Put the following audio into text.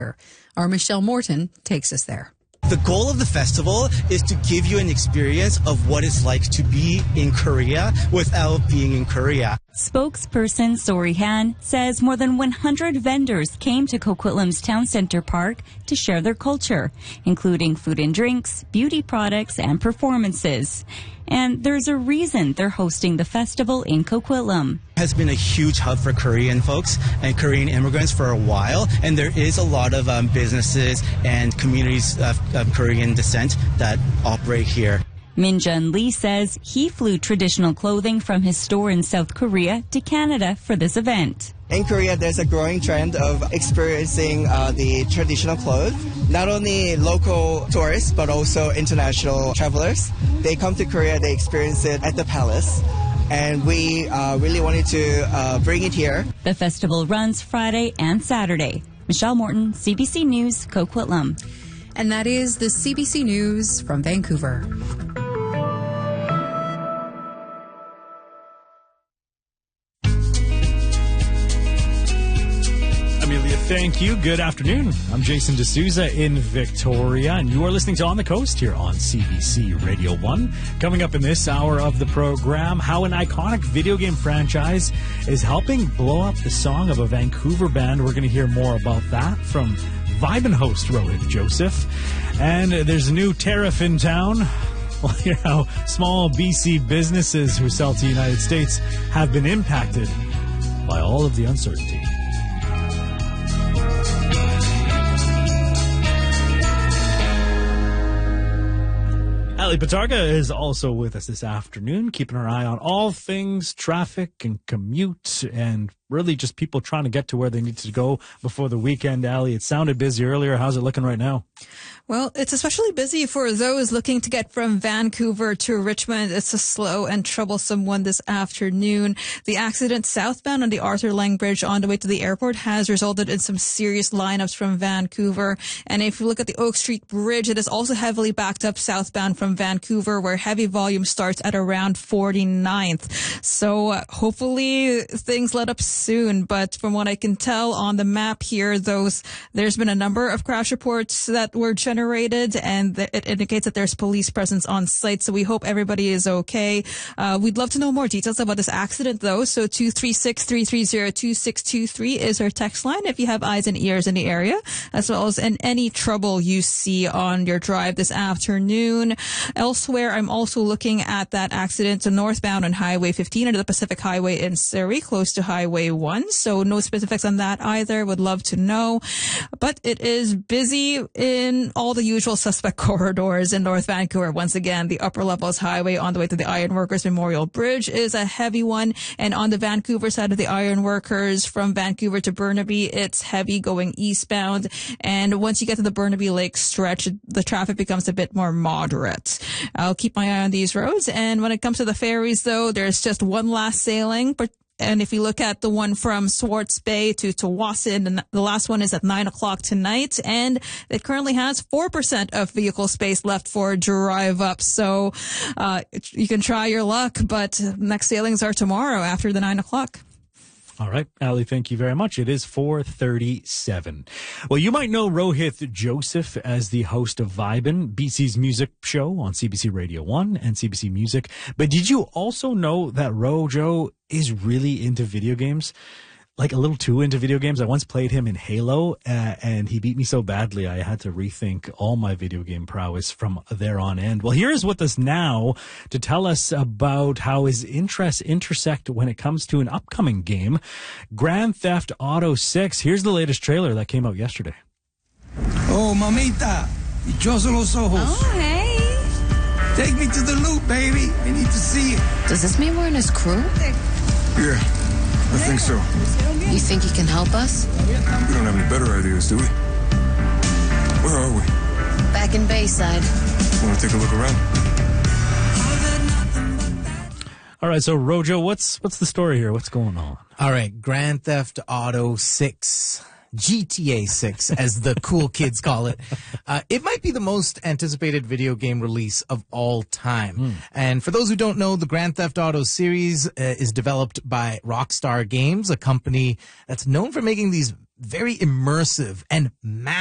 Our Michelle Morton takes us there. The goal of the festival is to give you an experience of what it's like to be in Korea without being in Korea. Spokesperson Sori Han says more than 100 vendors came to Coquitlam's Town Center Park to share their culture, including food and drinks, beauty products, and performances. And there's a reason they're hosting the festival in Coquitlam. Has been a huge hub for Korean folks and Korean immigrants for a while, and there is a lot of businesses and communities of Korean descent that operate here. Min-jun Lee says he flew traditional clothing from his store in South Korea to Canada for this event. In Korea, there's a growing trend of experiencing the traditional clothes. Not only local tourists, but also international travelers. They come to Korea, they experience it at the palace. And we really wanted to bring it here. The festival runs Friday and Saturday. Michelle Morton, CBC News, Coquitlam. And that is the CBC News from Vancouver. Thank you. Good afternoon. I'm Jason D'Souza in Victoria, and you are listening to On the Coast here on CBC Radio 1. Coming up in this hour of the program, how an iconic video game franchise is helping blow up the song of a Vancouver band. We're going to hear more about that from Vibin host Rohit Joseph. And there's a new tariff in town. Well, you know, small BC businesses who sell to the United States have been impacted by all of the uncertainty. Ali Patarga is also with us this afternoon, keeping our eye on all things traffic and commute and really just people trying to get to where they need to go before the weekend. Ali, it sounded busy earlier. How's it looking right now? Well, it's especially busy for those looking to get from Vancouver to Richmond. It's a slow and troublesome one this afternoon. The accident southbound on the Arthur Lang Bridge on the way to the airport has resulted in some serious lineups from Vancouver. And if you look at the Oak Street Bridge, it is also heavily backed up southbound from Vancouver, where heavy volume starts at around 49th. So hopefully things let up soon. But from what I can tell on the map here, there's been a number of crash reports that were generated, and it indicates that there's police presence on site. So we hope everybody is okay. We'd love to know more details about this accident, though. So 236-330-2623 is our text line if you have eyes and ears in the area, as well as any trouble you see on your drive this afternoon. Elsewhere, I'm also looking at that accident northbound on Highway 15 and the Pacific Highway in Surrey, close to Highway 1. So no specifics on that either. Would love to know. But it is busy in all the usual suspect corridors in North Vancouver. Once again, the Upper Levels Highway on the way to the Ironworkers Memorial Bridge is a heavy one. And on the Vancouver side of the Ironworkers, from Vancouver to Burnaby, it's heavy going eastbound. And once you get to the Burnaby Lake stretch, the traffic becomes a bit more moderate. I'll keep my eye on these roads. And when it comes to the ferries, though, there's just one last sailing. And if you look at the one from Swartz Bay to Tsawwassen, and the last one is at 9 o'clock tonight, and it currently has 4% of vehicle space left for drive up. So you can try your luck, but next sailings are tomorrow after the 9 o'clock. All right, Ali, thank you very much. It is 4:37. Well, you might know Rohit Joseph as the host of Vibin, BC's music show on CBC Radio 1 and CBC Music. But did you also know that Rojo is really into video games? Like a little too into video games. I once played him in Halo, and he beat me so badly I had to rethink all my video game prowess from there on end. Well, here is with us now to tell us about how his interests intersect when it comes to an upcoming game, Grand Theft Auto 6. Here's the latest trailer that came out yesterday. Oh, mamita, dichosos los ojos. Oh, hey. Take me to the loop, baby. I need to see it. Does this mean we're in his crew? Yeah, I think so. You think he can help us? We don't have any better ideas, do we? Where are we? Back in Bayside. Want to take a look around? All right, so Rojo, what's the story here? What's going on? All right, Grand Theft Auto 6. GTA 6, as the cool kids call it. It might be the most anticipated video game release of all time. And for those who don't know, the Grand Theft Auto series is developed by Rockstar Games, a company that's known for making these very immersive and